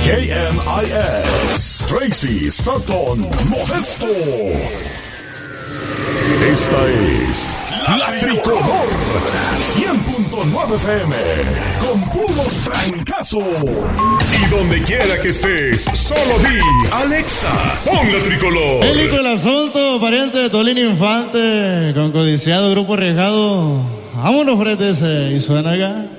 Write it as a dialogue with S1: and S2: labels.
S1: KMIX, Tracy, Stockton, Modesto. Esta es La Tricolor 100.9 FM con puros trancazos. Y donde quiera que estés, solo di Alexa, pon La Tricolor.
S2: Hélico el asunto, pariente de Tolín Infante, con codiciado grupo arriesgado. Vámonos, frente ese, y suena acá.